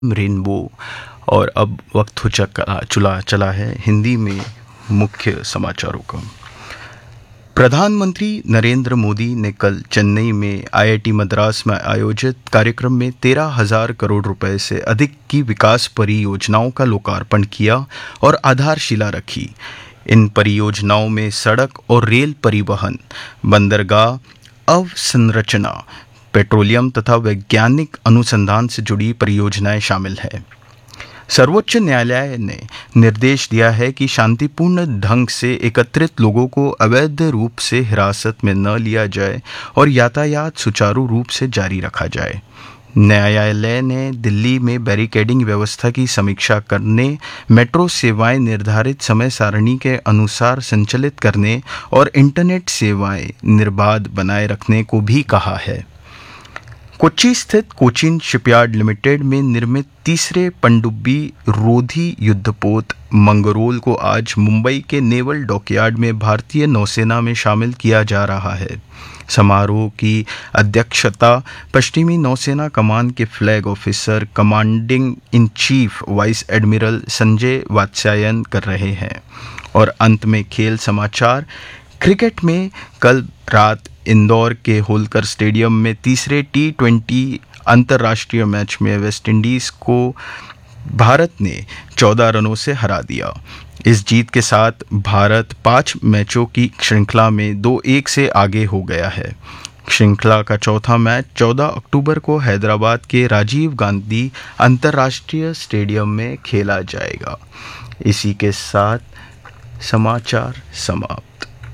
Rainbow. और अब वक्त हो चला है हिंदी में मुख्य समाचारों का। प्रधानमंत्री नरेंद्र मोदी ने कल चेन्नई में आईआईटी मद्रास में आयोजित कार्यक्रम में 13,000 करोड़ रुपए से अधिक की विकास परियोजनाओं का लोकार्पण किया और आधारशिला रखी। इन परियोजनाओं में सड़क और रेल परिवहन, बंदरगाह अवसंरचना, पेट्रोलियम तथा वैज्ञानिक अनुसंधान से जुड़ी परियोजनाएं शामिल हैं। सर्वोच्च न्यायालय ने निर्देश दिया है कि शांतिपूर्ण ढंग से एकत्रित लोगों को अवैध रूप से हिरासत में न लिया जाए और यातायात सुचारू रूप से जारी रखा जाए। न्यायालय ने दिल्ली में बैरिकेडिंग व्यवस्था की समीक्षा करने, मेट्रो सेवाएं निर्धारित समय सारणी के अनुसार संचालित करने और इंटरनेट सेवाएं निर्बाध बनाए रखने को भी कहा है। कोच्चि स्थित कोचिन शिपयार्ड लिमिटेड में निर्मित तीसरे पनडुब्बी रोधी युद्धपोत मंगरोल को आज मुंबई के नेवल डॉकयार्ड में भारतीय नौसेना में शामिल किया जा रहा है। समारोह की अध्यक्षता पश्चिमी नौसेना कमान के flag officer commanding in chief vice admiral Sanjay Vatsyayan कर रहे हैं। और अंत में खेल समाचार। क्रिकेट में कल रात इंदौर के होलकर स्टेडियम में तीसरे T20 अंतर्राष्ट्रीय मैच में वेस्टइंडीज को भारत ने 14 रनों से हरा दिया। इस जीत के साथ भारत 5 मैचों की श्रृंखला में 2-1 से आगे हो गया है। श्रृंखला का चौथा मैच 14 अक्टूबर को हैदराबाद के राजीव गांधी अंतर्राष्ट्रीय स्टेडियम में खेला जाएगा। इसी के साथ समाचार समाप्त।